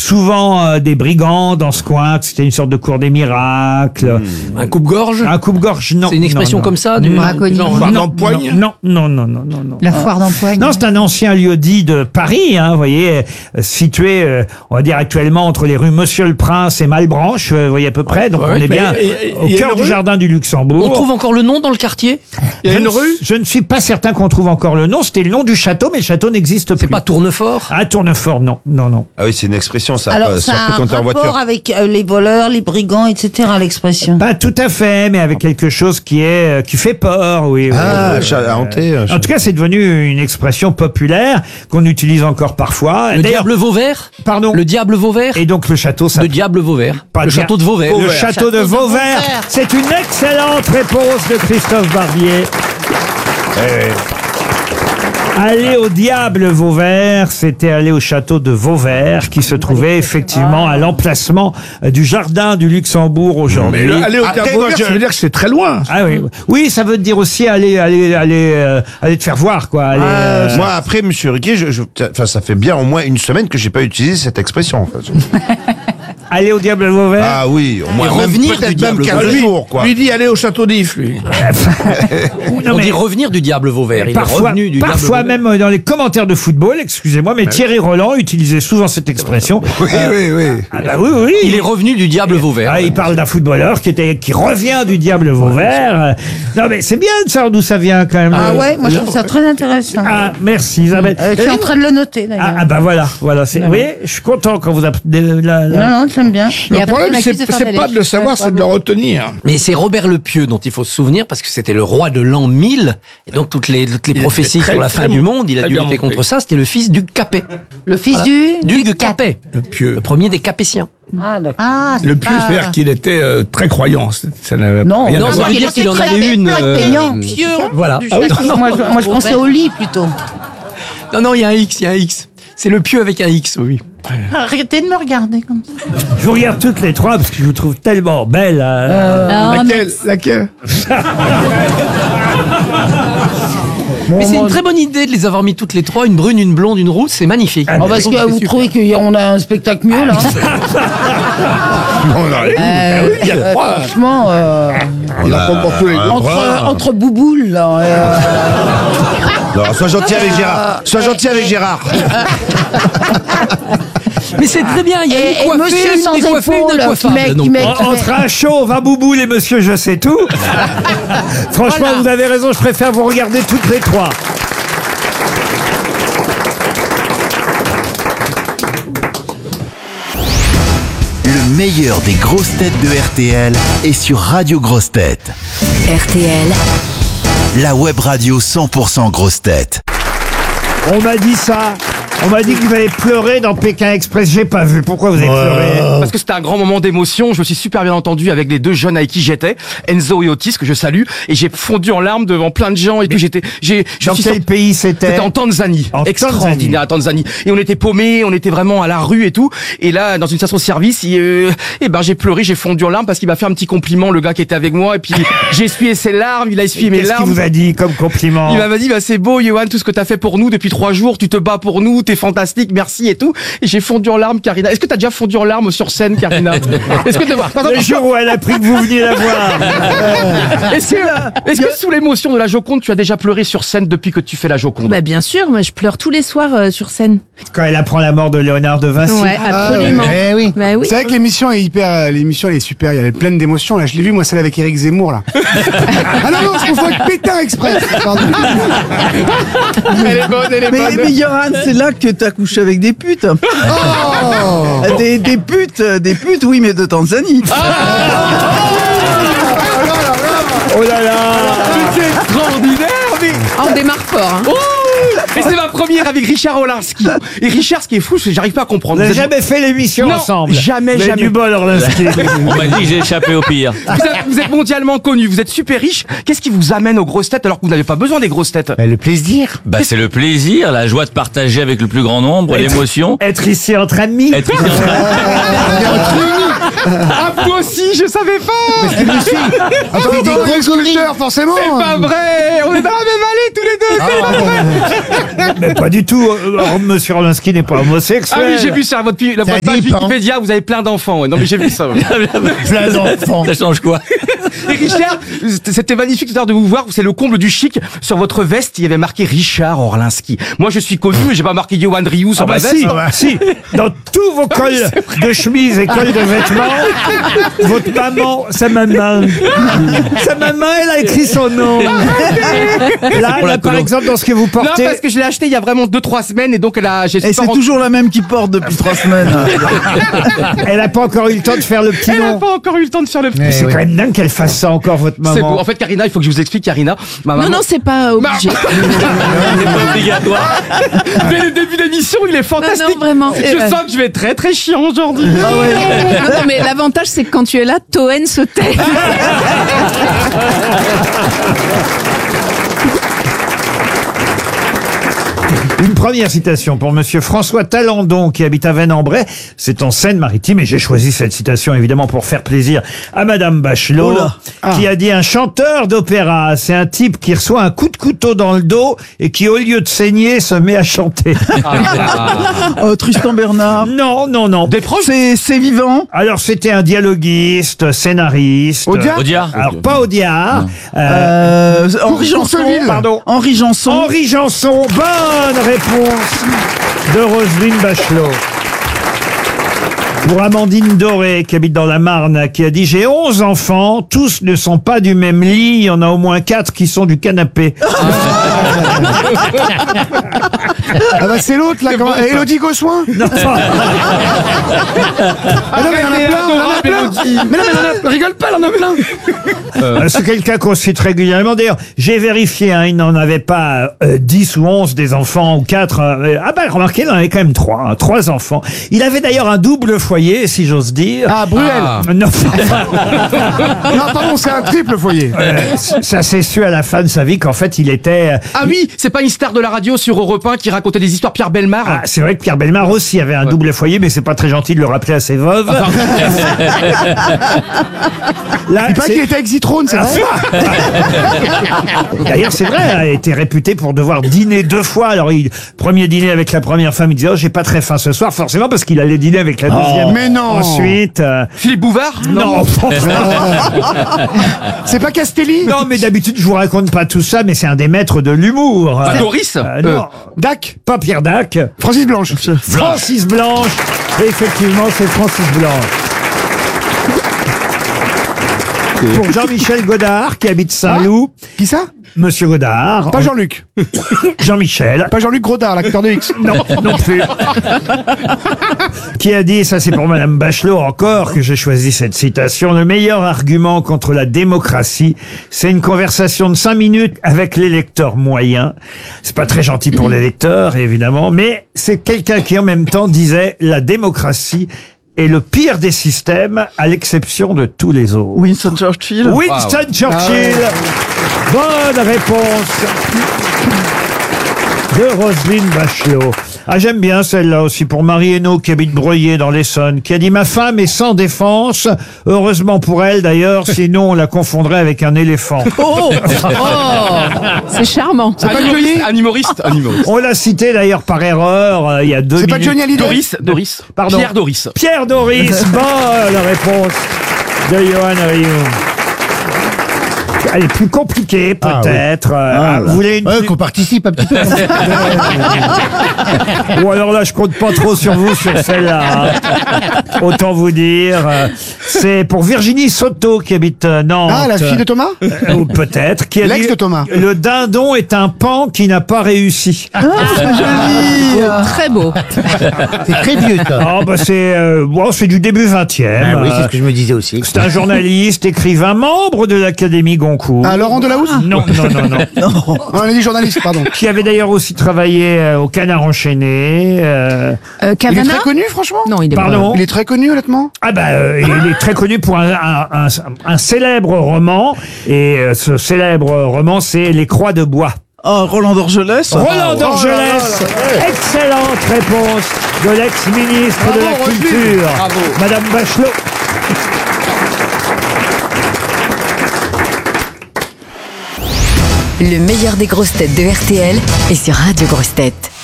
souvent des brigands dans ce coin, que c'était une sorte de cour des miracles. Un coupe-gorge? Un coupe-gorge, non. C'est une expression non. comme ça? Braconnier. Non. La foire d'empoigne. Non, c'est un ancien lieu-dit de Paris, vous voyez, situé, on va dire actuellement entre les rues Monsieur le Prince et Malebranche, vous voyez à peu près. Donc on est bien au cœur du jardin du Luxembourg. On trouve encore le nom dans le quartier? Il y a une rue? Je ne suis pas certain qu'on trouve encore le nom. C'était le nom du château, mais le château n'existe plus. C'est pas Tournefort? Ah, Tournefort, non. Ah oui, c'est une expression, ça. Alors, ça a un quand t'es en voiture. rapport avec les voleurs, les brigands, etc., l'expression. Pas tout à fait, mais avec quelque chose qui fait peur, oui. Hanté. En tout cas, c'est devenu une expression populaire qu'on utilise encore parfois. Le D'ailleurs, diable Vauvert? pardon. Le diable Vauvert? Et donc le château, ça. Le diable Vauvert. Pas Le bien. château de Vauvert. Le château de Vauvert. C'est une excellente réponse de Christophe Barbier. Aller au diable Vauvert, c'était aller au château de Vauvert, qui se trouvait effectivement à l'emplacement du jardin du Luxembourg aujourd'hui. Mais aller au diable Vauvert, ça veut dire que c'est très loin. Ah oui, oui, ça veut dire aussi aller te faire voir, quoi. Aller, Moi, après, monsieur Riquet, ça fait bien au moins une semaine que j'ai pas utilisé cette expression. En fait. aller au diable Vauvert. Ah oui, au moins Et revenir peut-être du diable même 15 Lui, jours, quoi. lui dit aller au château d'If, lui. Non, On mais dit revenir du diable Vauvert. Il est revenu du diable parfois Vauvert. même dans les commentaires de football, excusez-moi, mais Thierry Roland utilisait souvent cette expression. Oui. Ah bah oui. Il est revenu du diable Vauvert. Ah, il parle d'un footballeur qui revient du diable Vauvert. Non mais c'est bien de savoir d'où ça vient quand même. Ah ouais, moi je trouve ça très intéressant. Ah, merci Isabelle. Je suis en train de le noter d'ailleurs. Ah bah voilà. Vous voyez, je suis content quand vous appelez Non, j'aime bien. Le problème, c'est pas de le savoir, c'est de le retenir. Mais c'est Robert le Pieux dont il faut se souvenir parce que c'était le roi de l'an 1000 et donc toutes les prophéties très, sur la très fin bon. du monde, il a Très dû bien lutter montré. contre ça. C'était le fils du Capet. Le fils Du Capet. Le Pieux. Le premier des Capétiens. Ah, d'accord. Ah, Le Pieux, c'est-à-dire qu'il était très croyant. Ça n'avait Non, rien Non, à ça voir. veut il dire était qu'il en très avait une. peignant. Voilà. moi je pensais au lit plutôt. Non, il y a un X. C'est le Pieux avec un X, oui. Arrêtez de me regarder comme ça. Je vous regarde toutes les trois parce que je vous trouve tellement belle. Laquelle Mais c'est une très bonne idée de les avoir mis toutes les trois, une brune, une blonde, une rousse, c'est magnifique. Oh, parce que vous trouvez qu'on a un spectacle mieux là. On arrive. Il y a trois. Franchement, On n'a pas pour tous les deux. entre bouboules là. Non, sois gentil avec Gérard. Mais c'est très bien, il y a Et une coiffée, monsieur sans une décoiffée, une épaules, décoiffable. qui met- Entre un chauve, un bouboule et monsieur je sais tout. Franchement, Voilà. vous avez raison, je préfère vous regarder toutes les trois. Le meilleur des grosses têtes de RTL est sur Radio Grosses Têtes. RTL, La web radio 100% grosses têtes. On m'a dit ça. On m'a dit que vous avez pleuré dans Pékin Express. J'ai pas vu. Pourquoi vous avez pleuré? Parce que c'était un grand moment d'émotion. Je me suis super bien entendu avec les deux jeunes avec qui j'étais, Enzo et Otis, que je salue, et j'ai fondu en larmes devant plein de gens et tout. Dans quel pays c'était? C'était en Tanzanie. En Extraordinaire, Tanzanie. Et on était paumés, on était vraiment à la rue et tout. Et là, dans une station-service, j'ai pleuré, j'ai fondu en larmes parce qu'il m'a fait un petit compliment, le gars qui était avec moi. Et puis, j'ai essuyé ses larmes, il a essuyé mes Qu'est-ce qu'il larmes. vous a dit comme compliment? Il m'a dit, c'est beau, Johan, tout ce que t'as fait pour nous depuis 3 jours, tu te bats pour nous, t'es fantastique, merci et tout. Et j'ai fondu en larmes, Karina. Est-ce que t'as déjà fondu en larmes sur scène, Karina? Est-ce que Le jour où elle a appris que vous veniez la voir. Est-ce que sous l'émotion de la Joconde, tu as déjà pleuré sur scène depuis que tu fais la Joconde? Bah bien sûr, moi je pleure tous les soirs sur scène. Quand elle apprend la mort de Léonard de Vinci. Ouais, absolument. Eh oui. Bah oui. C'est vrai que l'émission est l'émission elle est super, elle est pleine d'émotions. Là, je l'ai vu, moi, celle avec Éric Zemmour, là. Ah non, je confonds avec Pétain Express. Pardon. Elle est bonne, elle est bonne. Mais Yoran, c'est là que t'as couché avec des putes. Oh Des putes, oui, mais de Tanzanie. Oh là là. C'est extraordinaire, mais... On démarre fort. Hein. Et c'est ma première avec Richard Orlinski. Et Richard, ce qui est fou, c'est que j'arrive pas à comprendre. Vous n'avez jamais fait l'émission Non, ensemble? jamais, Vous avez jamais. du bol, Orlinski. On m'a dit que j'ai échappé au pire. Vous êtes mondialement connu, vous êtes super riche. Qu'est-ce qui vous amène aux grosses têtes alors que vous n'avez pas besoin des grosses têtes? Le plaisir. Bah, c'est le plaisir, la joie de partager avec le plus grand nombre, l'émotion. Être ici entre amis. Être ici en train- Ah, vous aussi, je savais pas. Parce qu'il me suit. Attends, des gros sculpteurs, forcément. C'est pas vrai. On est dans la même allée tous les deux. C'est pas vrai. Mais pas du tout. Monsieur Orlinski n'est pas homosexuel. Ah oui, j'ai vu sur votre page Wikipédia, vous avez plein d'enfants. Ouais. Non mais j'ai vu ça. Ouais. Plein d'enfants. Ça change quoi? Et Richard, c'était magnifique tout à l'heure de vous voir. C'est le comble du chic. Sur votre veste, il y avait marqué Richard Orlinski. Moi, je suis connu, mais j'ai pas marqué Johan Rioux sur ma veste. Si, dans tous vos cols de chemise et cols de vêtements, votre maman, sa maman, elle a écrit son nom. Là, par exemple, dans ce que vous portez. Non, parce que je l'ai acheté il y a vraiment 2-3 semaines et donc Et c'est toujours la même qui porte depuis 3 semaines. Elle n'a pas encore eu le temps de faire le petit nom. Elle n'a pas encore eu le temps de faire le petit. C'est quand même dingue qu'elle fasse ça encore, votre maman. C'est beau. En fait, Karina, il faut que je vous explique, Karina. Ma maman... Non, c'est pas obligé. C'est pas obligatoire. Mais le début d'émission, il est fantastique. Non, vraiment. Je sens que je vais être très très chiant aujourd'hui. Ah ouais. Non, mais l'avantage, c'est que quand tu es là, Toen se tait. Une première citation pour monsieur François Talandon qui habite à Vennes-en-Bray. C'est en Seine-Maritime et j'ai choisi cette citation évidemment pour faire plaisir à madame Bachelot qui a dit: un chanteur d'opéra, c'est un type qui reçoit un coup de couteau dans le dos et qui au lieu de saigner se met à chanter. Tristan Bernard. Non. Des proches. C'est vivant. Alors c'était un dialoguiste, scénariste. Audiard. Alors pas Audiard. Henri Janson. Pardon. Henri Janson. Henri Janson. Bonne réponse de Roselyne Bachelot. Pour Amandine Doré, qui habite dans la Marne, qui a dit: j'ai 11 enfants, tous ne sont pas du même lit, il y en a au moins 4 qui sont du canapé. Ah bah c'est l'autre là, comment... Élodie Gossuin. Non. Ah non mais il y en a plein. Mais non mais rigole pas, il y en a plein. C'est quelqu'un qu'on cite régulièrement. D'ailleurs, j'ai vérifié, il n'en avait pas 10 ou 11 des enfants ou 4. Ah bah remarquez, il en avait quand même 3. 3 enfants. Il avait d'ailleurs un double foyer, si j'ose dire. Ah, Bruel. Non. Non, pardon, c'est un triple foyer. Ça s'est su à la fin de sa vie qu'en fait il était... Ah oui, c'est pas une star de la radio sur Europe 1 qui racontait des histoires, Pierre Bellemare. Ah, c'est vrai que Pierre Bellemare aussi avait un double foyer, mais c'est pas très gentil de le rappeler à ses veuves. Là, il paraît qu'il était avec Zitrone, c'est vrai. D'ailleurs, c'est vrai, il a été réputé pour devoir dîner 2 fois. Alors, premier dîner avec la première femme, il disait: oh, j'ai pas très faim ce soir, forcément, parce qu'il allait dîner avec la deuxième. Mais non. Ensuite... Philippe Bouvard. Non. C'est pas Castelli. Non, mais d'habitude, je vous raconte pas tout ça, mais c'est un des maîtres de l'humour. Doris. Non. Dac. Pas Pierre Dac. Francis Blanche. Francis Blanche. Et effectivement, c'est Francis Blanche. Pour Jean-Michel Godard, qui habite Saint-Loup. Qui ça? Monsieur Godard. Pas Jean-Luc. Jean-Michel. Pas Jean-Luc Godard, l'acteur de X. Non plus. Qui a dit, ça c'est pour madame Bachelot encore que j'ai choisi cette citation: le meilleur argument contre la démocratie, c'est une conversation de 5 minutes avec l'électeur moyen. C'est pas très gentil pour l'électeur, évidemment, mais c'est quelqu'un qui en même temps disait: la démocratie est le pire des systèmes, à l'exception de tous les autres. Winston Churchill. Winston Churchill. Bonne réponse de Roselyne Bachelot. Ah, j'aime bien celle-là aussi pour Marie Hainaut qui habite Breuillé dans l'Essonne, qui a dit: ma femme est sans défense. Heureusement pour elle d'ailleurs, sinon on la confondrait avec un éléphant. C'est charmant. C'est pas Un humoriste. On l'a cité d'ailleurs par erreur il y a 2 minutes. C'est pas Johnny Hallyday. Doris. Pardon. Pierre Doris. Pierre Doris. Bonne réponse de Johan Rioux. Elle est plus compliquée, peut-être. Vous voulez une... qu'on participe un petit peu. Ou alors là, je compte pas trop sur vous sur celle-là. Autant vous dire. C'est pour Virginie Soto qui habite Nantes. Ah, la fille de Thomas. Ou peut-être. Qui a L'ex dit: de Thomas. le dindon est un pan qui n'a pas réussi. Ah, c'est joli. Très beau. C'est très vieux, ça. Ah, bah c'est du début 20e. Ah oui, c'est ce que je me disais aussi. C'est un journaliste, écrivain, membre de l'Académie Goncourt. Ah, Laurent Delahousse. Non. On a dit journaliste, pardon. Qui avait d'ailleurs aussi travaillé au Canard enchaîné. Il est Cavana. très connu, franchement. Non, il est Pardon. Il est très connu, honnêtement. Ah bah il est très connu pour un célèbre roman, et ce célèbre roman, c'est Les Croix de Bois. Oh, Roland d'Orgelès. Roland d'Orgelès. Excellente réponse de l'ex-ministre de la Culture, Madame Bachelot. Le meilleur des grosses têtes de RTL est sur Radio Grosses Têtes.